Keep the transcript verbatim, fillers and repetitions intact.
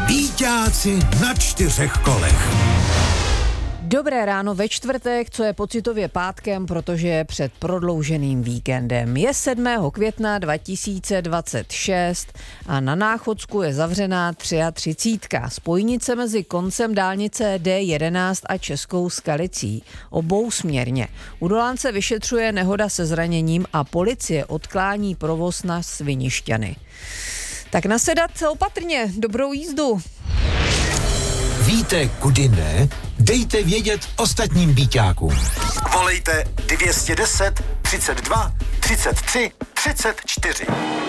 Býťáci na čtyřech kolech. Dobré ráno ve čtvrtek, co je pocitově pátkem, protože je před prodlouženým víkendem. Je sedmého května dva tisíce dvacet šest a na Náchodsku je zavřená třicítka. Spojnice mezi koncem dálnice D jedenáct a Českou Skalicí. Obousměrně. U Dolánce vyšetřuje nehoda se zraněním a policie odklání provoz na Svinišťany. Tak nasedat opatrně, dobrou jízdu. Víte, kudy ne? Dejte vědět ostatním býťákům. Volejte dvě stě deset, třicet dva, třicet tři, třicet čtyři.